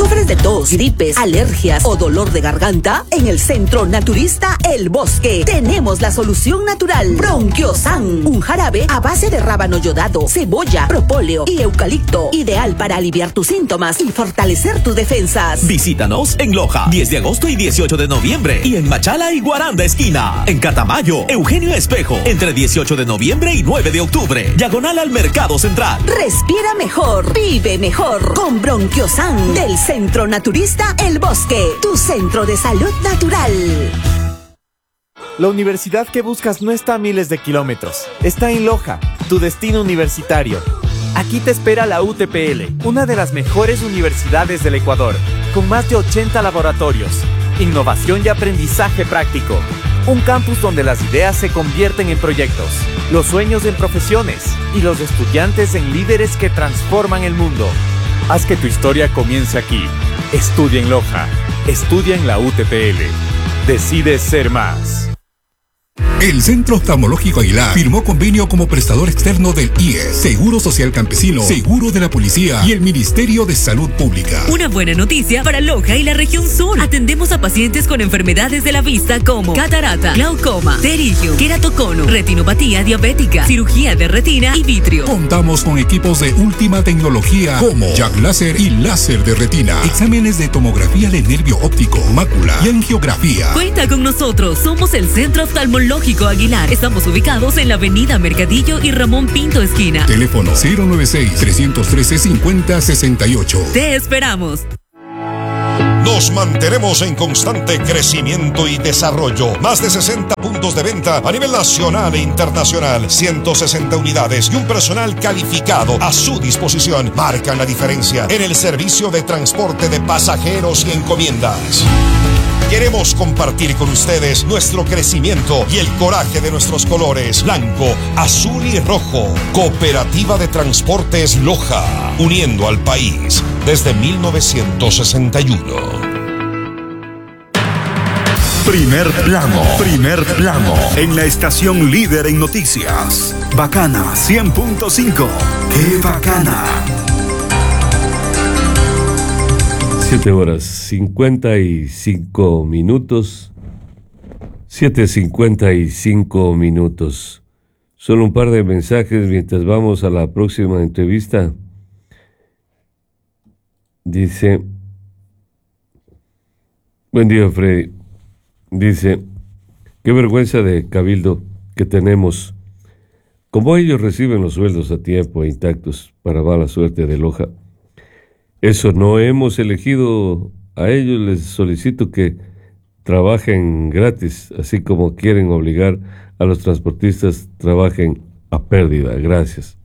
¿Sufres de tos, gripes, alergias o dolor de garganta? En el Centro Naturista El Bosque tenemos la solución natural. Bronquiosan, un jarabe a base de rábano yodado, cebolla, propóleo y eucalipto, ideal para aliviar tus síntomas y fortalecer tus defensas. Visítanos en Loja, 10 de agosto y 18 de noviembre, y en Machala y Guaranda esquina. En Catamayo, Eugenio Espejo, entre 18 de noviembre y 9 de octubre, diagonal al Mercado Central. Respira mejor, vive mejor con Bronquiosan del Centro Naturista El Bosque, tu centro de salud natural. La universidad que buscas no está a miles de kilómetros, está en Loja, tu destino universitario. Aquí te espera la UTPL, una de las mejores universidades del Ecuador, con más de 80 laboratorios, innovación y aprendizaje práctico. Un campus donde las ideas se convierten en proyectos, los sueños en profesiones y los estudiantes en líderes que transforman el mundo. Haz que tu historia comience aquí. Estudia en Loja, estudia en la UTPL. Decide ser más. El Centro Oftalmológico Aguilar firmó convenio como prestador externo del IES, Seguro Social Campesino, Seguro de la Policía y el Ministerio de Salud Pública. Una buena noticia para Loja y la región sur. Atendemos a pacientes con enfermedades de la vista como catarata, glaucoma, pterigio, queratocono, retinopatía diabética, cirugía de retina y vitrio. Contamos con equipos de última tecnología como Jack Láser y láser de retina, exámenes de tomografía de nervio óptico, mácula y angiografía. Cuenta con nosotros, somos el Centro Oftalmológico Aguilar. Estamos ubicados en la avenida Mercadillo y Ramón Pinto esquina. Teléfono 096-313-5068. Te esperamos. Nos mantenemos en constante crecimiento y desarrollo. Más de 60 puntos de venta a nivel nacional e internacional. 160 unidades y un personal calificado a su disposición marcan la diferencia en el servicio de transporte de pasajeros y encomiendas. Queremos compartir con ustedes nuestro crecimiento y el coraje de nuestros colores blanco, azul y rojo. Cooperativa de Transportes Loja, uniendo al país desde 1961. Primer plano, en la estación líder en noticias. Bacana 100.5. ¡Qué bacana! 7:55. 7:55. Solo un par de mensajes mientras vamos a la próxima entrevista. Dice: buen día, Freddy. Dice: qué vergüenza de cabildo que tenemos. Como ellos reciben los sueldos a tiempo e intactos, para mala suerte de Loja. Eso no hemos elegido a ellos, les solicito que trabajen gratis, así como quieren obligar a los transportistas trabajen a pérdida. Gracias.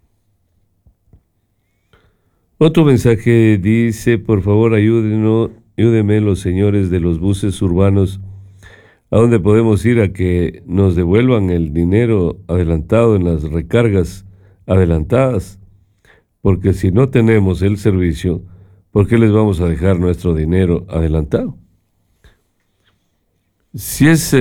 Otro mensaje dice: por favor ayúdenme los señores de los buses urbanos, ¿a dónde podemos ir a que nos devuelvan el dinero adelantado en las recargas adelantadas? Porque si no tenemos el servicio, ¿por qué les vamos a dejar nuestro dinero adelantado? Si es...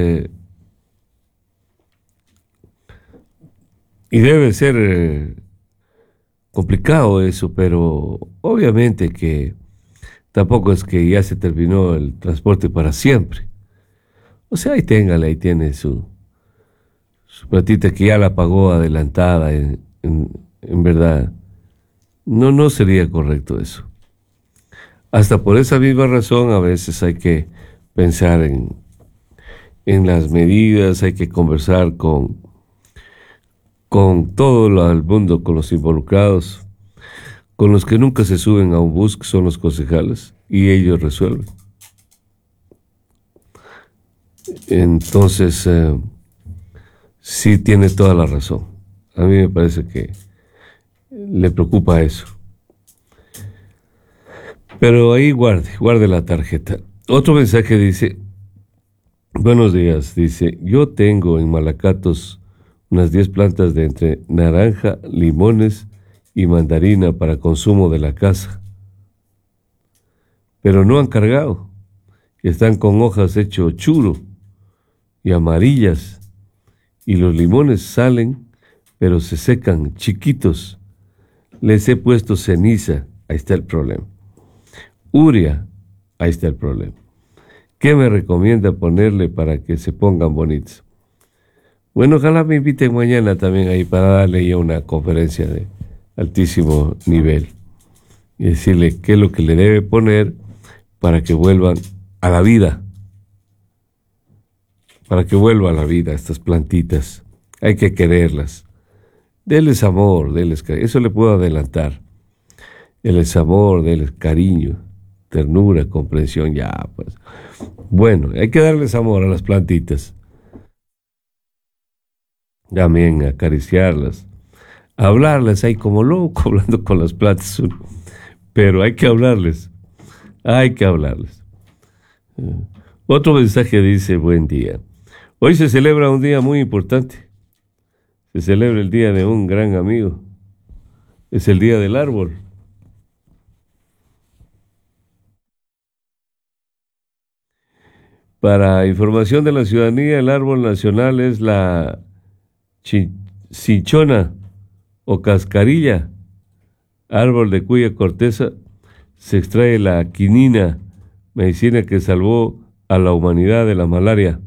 y debe ser complicado eso, pero obviamente que tampoco es que ya se terminó el transporte para siempre. O sea, ahí téngale, ahí tiene su platita que ya la pagó adelantada, en verdad. No sería correcto eso. Hasta por esa misma razón a veces hay que pensar en las medidas, hay que conversar con todo el mundo, con los involucrados, con los que nunca se suben a un bus, que son los concejales, y ellos resuelven. Entonces, sí tiene toda la razón. A mí me parece que le preocupa eso. Pero ahí guarde la tarjeta. Otro mensaje dice: buenos días, dice, yo tengo en Malacatos unas 10 plantas de entre naranja, limones y mandarina para consumo de la casa. Pero no han cargado. Están con hojas hecho churo y amarillas. Y los limones salen, pero se secan chiquitos. Les he puesto ceniza. Ahí está el problema. Uria, ahí está el problema. ¿Qué me recomienda ponerle para que se pongan bonitos? Bueno, ojalá me inviten mañana también ahí para darle ya una conferencia de altísimo nivel y decirle qué es lo que le debe poner para que vuelvan a la vida. Para que vuelva a la vida estas plantitas. Hay que quererlas. Denles amor, denles cariño. Eso le puedo adelantar. Denles amor, denles cariño, ternura, comprensión, ya pues. Bueno, hay que darles amor a las plantitas. También acariciarlas. Hablarles ahí como loco, hablando con las plantas. Pero hay que hablarles. Hay que hablarles. Otro mensaje dice, buen día. Hoy se celebra un día muy importante. Se celebra el día de un gran amigo. Es el día del árbol. Para información de la ciudadanía, el árbol nacional es la cinchona o cascarilla, árbol de cuya corteza se extrae la quinina, medicina que salvó a la humanidad de la malaria.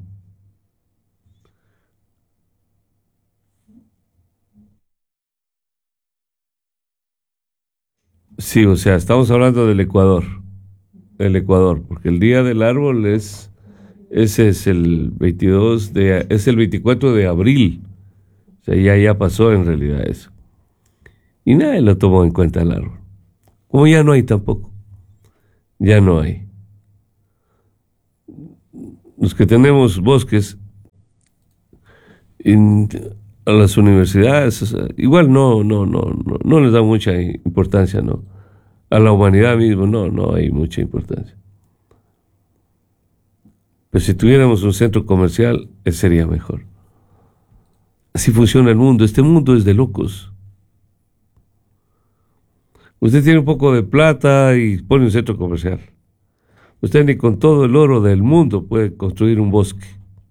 Sí, o sea, estamos hablando del Ecuador, porque el día del árbol ese es el 24 de abril, o sea, ya pasó en realidad eso. Y nadie lo tomó en cuenta el árbol, como ya no hay tampoco, ya no hay. Los que tenemos bosques, a las universidades, o sea, igual no les da mucha importancia, ¿no? A la humanidad mismo, no hay mucha importancia. Pero si tuviéramos un centro comercial, sería mejor. Así funciona el mundo. Este mundo es de locos. Usted tiene un poco de plata y pone un centro comercial. Usted ni con todo el oro del mundo puede construir un bosque.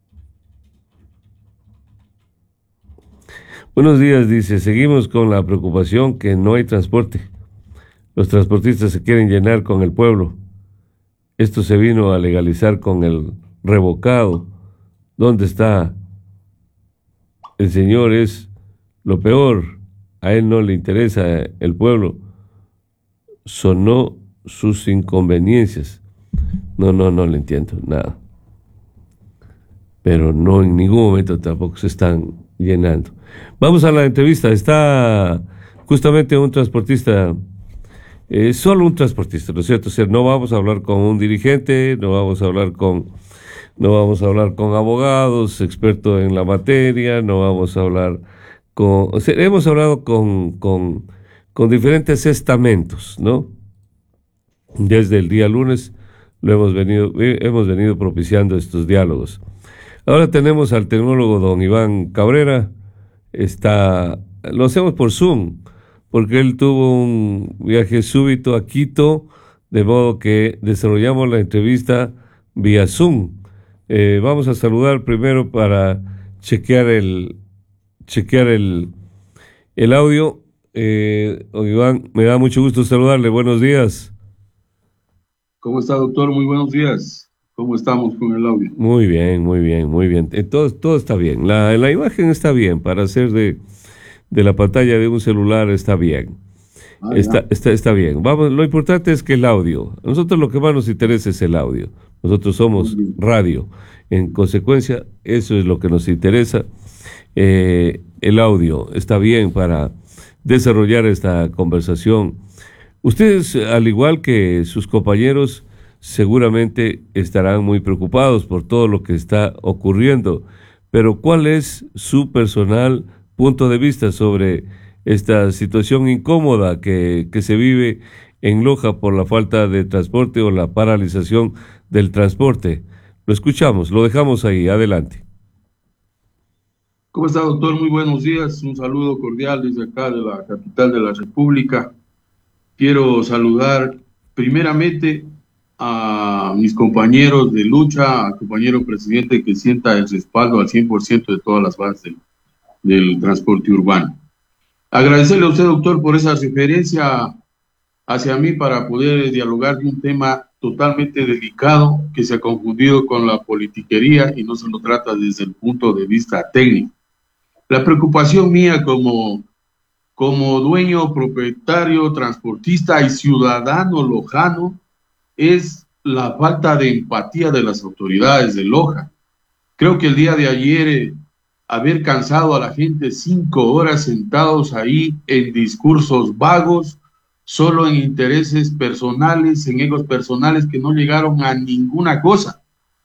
Buenos días, dice, seguimos con la preocupación que no hay transporte. Los transportistas se quieren llenar con el pueblo. Esto se vino a legalizar con el revocado. ¿Dónde está? El señor es lo peor. A él no le interesa el pueblo. Sonó sus inconveniencias. No le entiendo nada. Pero no en ningún momento tampoco se están llenando. Vamos a la entrevista. Está justamente un transportista, solo un transportista, ¿no es cierto? O sea, no vamos a hablar con un dirigente, no vamos a hablar con abogados, expertos en la materia, no vamos a hablar con... O sea, hemos hablado con diferentes estamentos, ¿no? Desde el día lunes hemos venido propiciando estos diálogos. Ahora tenemos al tecnólogo don Iván Cabrera. Lo hacemos por Zoom, porque él tuvo un viaje súbito a Quito, de modo que desarrollamos la entrevista vía Zoom. Vamos a saludar primero para chequear el audio. Don Iván, me da mucho gusto saludarle. Buenos días. ¿Cómo está, doctor? Muy buenos días. ¿Cómo estamos con el audio? Muy bien. Todo está bien. La imagen está bien. Para hacer de la pantalla de un celular está bien. Está bien. Vamos, lo importante es que el audio. A nosotros lo que más nos interesa es el audio. Nosotros somos radio. En consecuencia, eso es lo que nos interesa. El audio está bien para desarrollar esta conversación. Ustedes, al igual que sus compañeros, seguramente estarán muy preocupados por todo lo que está ocurriendo, pero ¿cuál es su personal punto de vista sobre esta situación incómoda que se vive en Loja por la falta de transporte o la paralización del transporte? Lo escuchamos, lo dejamos ahí, adelante. ¿Cómo está, doctor? Muy buenos días, un saludo cordial desde acá de la capital de la República. Quiero saludar primeramente a mis compañeros de lucha, al compañero presidente que sienta el respaldo al 100% de todas las bases del transporte urbano. Agradecerle a usted, doctor, por esa referencia hacia mí para poder dialogar de un tema totalmente delicado que se ha confundido con la politiquería y no se lo trata desde el punto de vista técnico. La preocupación mía como dueño, propietario, transportista y ciudadano lojano es la falta de empatía de las autoridades de Loja. Creo que el día de ayer haber cansado a la gente 5 horas sentados ahí en discursos vagos, solo en intereses personales, en egos personales que no llegaron a ninguna cosa.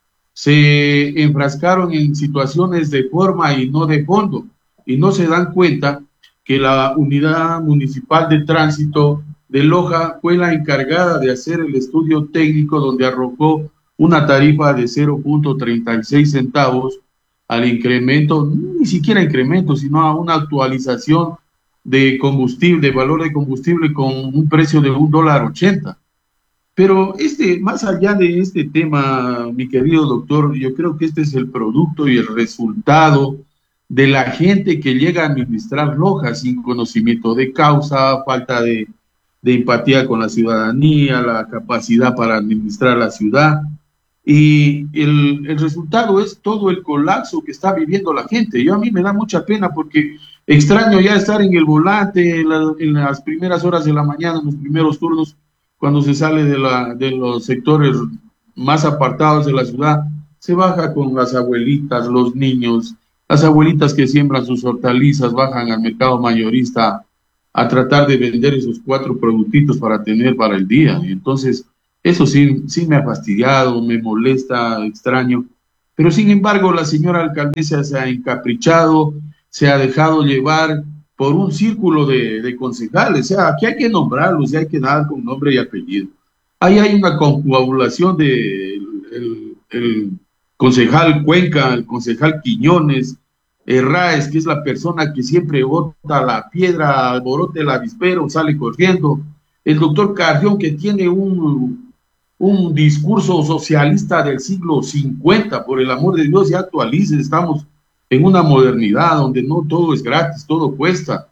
Se enfrascaron en situaciones de forma y no de fondo, y no se dan cuenta que la Unidad Municipal de Tránsito de Loja fue la encargada de hacer el estudio técnico donde arrojó una tarifa de 0.36 centavos al incremento, ni siquiera incremento, sino a una actualización de combustible, de valor de combustible con un precio de $1.80. Pero más allá de este tema, mi querido doctor, yo creo que este es el producto y el resultado de la gente que llega a administrar Loja sin conocimiento de causa, falta de empatía con la ciudadanía, la capacidad para administrar la ciudad. Y el resultado es todo el colapso que está viviendo la gente. A mí me da mucha pena porque extraño ya estar en el volante en las primeras horas de la mañana, en los primeros turnos, cuando se sale de los sectores más apartados de la ciudad, se baja con las abuelitas, los niños, las abuelitas que siembran sus hortalizas, bajan al mercado mayorista a tratar de vender esos 4 productitos para tener para el día. Y entonces, eso sí me ha fastidiado, me molesta, extraño. Pero sin embargo, la señora alcaldesa se ha encaprichado, se ha dejado llevar por un círculo de concejales. O sea, aquí hay que nombrarlos y hay que dar con nombre y apellido. Ahí hay una confabulación del concejal Cuenca, el concejal Quiñones, Herráez, que es la persona que siempre bota la piedra, alborote el avispero, sale corriendo. El doctor Carrión, que tiene un discurso socialista del siglo 50, por el amor de Dios, ya actualice, estamos en una modernidad donde no todo es gratis, todo cuesta.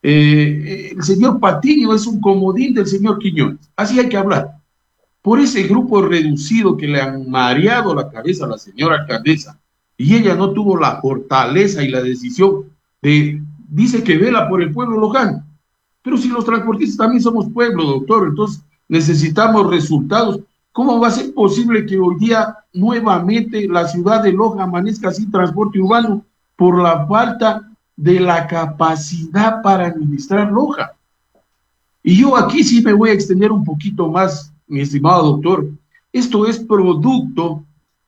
El señor Patiño es un comodín del señor Quiñones, así hay que hablar. Por ese grupo reducido que le han mareado la cabeza a la señora alcaldesa, y ella no tuvo la fortaleza y la decisión dice que vela por el pueblo local. Pero si los transportistas también somos pueblo, doctor, entonces necesitamos resultados. ¿Cómo va a ser posible que hoy día nuevamente la ciudad de Loja amanezca sin transporte urbano por la falta de la capacidad para administrar Loja? Y yo aquí sí me voy a extender un poquito más, mi estimado doctor. Esto es producto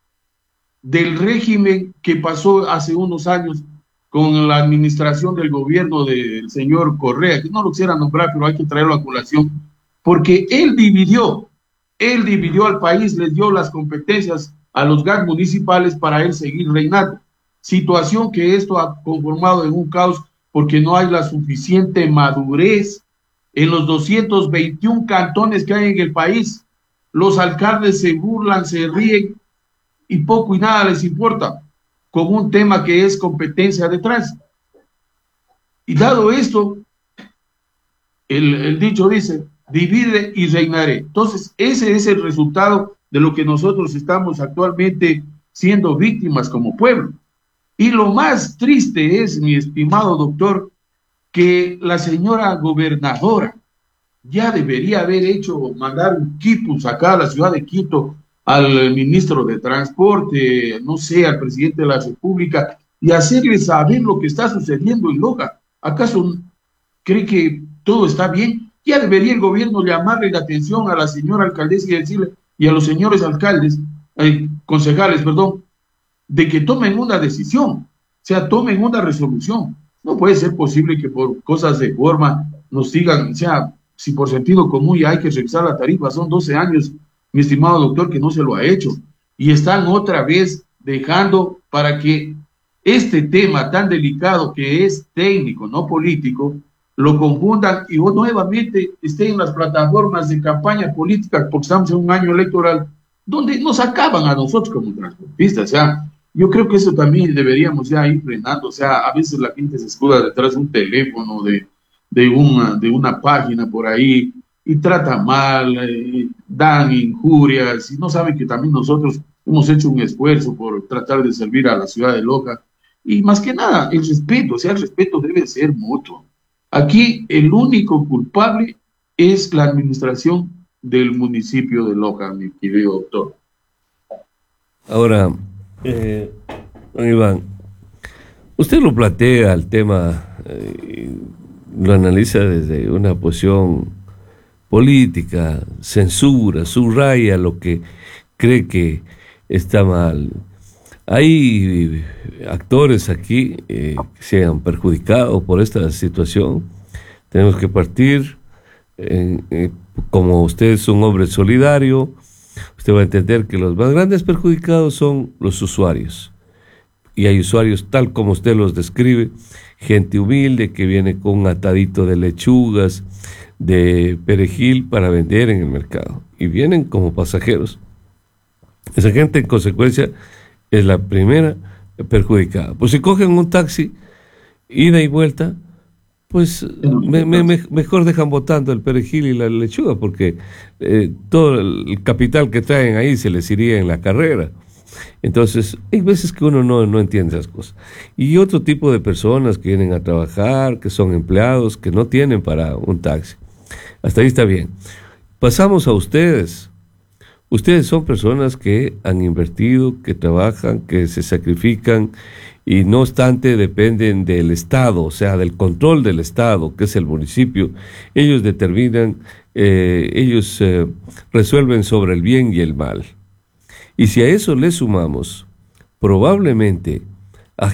del régimen que pasó hace unos años con la administración del gobierno del señor Correa, que no lo quisiera nombrar, pero hay que traerlo a colación, porque él dividió al país, les dio las competencias a los GAC municipales para él seguir reinando. Situación que esto ha conformado en un caos porque no hay la suficiente madurez en los 221 cantones que hay en el país. Los alcaldes se burlan, se ríen y poco y nada les importa con un tema que es competencia de tránsito. Y dado esto, el dicho dice, divide y reinaré. Entonces, ese es el resultado de lo que nosotros estamos actualmente siendo víctimas como pueblo. Y lo más triste es, mi estimado doctor, que la señora gobernadora ya debería haber mandar un quipus acá a la ciudad de Quito, al ministro de Transporte, no sé, al presidente de la República, y hacerle saber lo que está sucediendo en Loja. ¿Acaso cree que todo está bien? Ya debería el gobierno llamarle la atención a la señora alcaldesa y decirle, y a los señores concejales, de que tomen una decisión, o sea, tomen una resolución. No puede ser posible que por cosas de forma nos digan, o sea, si por sentido común ya hay que revisar la tarifa, son 12 años, mi estimado doctor, que no se lo ha hecho, y están otra vez dejando para que este tema tan delicado que es técnico, no político, lo confundan y nuevamente estén en las plataformas de campaña política, porque estamos en un año electoral, donde nos acaban a nosotros como transportistas. O sea, yo creo que eso también deberíamos ya ir frenando. O sea, a veces la gente se escuda detrás de un teléfono, de una página por ahí, y tratan mal, dan injurias, y no saben que también nosotros hemos hecho un esfuerzo por tratar de servir a la ciudad de Loja. Y más que nada, el respeto, o sea, el respeto debe ser mutuo. Aquí el único culpable es la administración del municipio de Loja, mi querido doctor. Ahora, don Iván, usted lo plantea el tema, lo analiza desde una posición política, censura, subraya lo que cree que está mal. Hay actores aquí que se han perjudicado por esta situación. Tenemos que partir, como usted es un hombre solidario, usted va a entender que los más grandes perjudicados son los usuarios. Y hay usuarios tal como usted los describe, gente humilde que viene con un atadito de lechugas, de perejil para vender en el mercado. Y vienen como pasajeros. Esa gente, en consecuencia, es la primera perjudicada. Pues si cogen un taxi, ida y vuelta, pues mejor dejan botando el perejil y la lechuga, porque todo el capital que traen ahí se les iría en la carrera. Entonces, hay veces que uno no entiende esas cosas. Y otro tipo de personas que vienen a trabajar, que son empleados, que no tienen para un taxi. Hasta ahí está bien. Pasamos a ustedes. Ustedes son personas que han invertido, que trabajan, que se sacrifican y no obstante dependen del Estado, o sea, del control del Estado, que es el municipio. Ellos determinan, resuelven sobre el bien y el mal. Y si a eso le sumamos, probablemente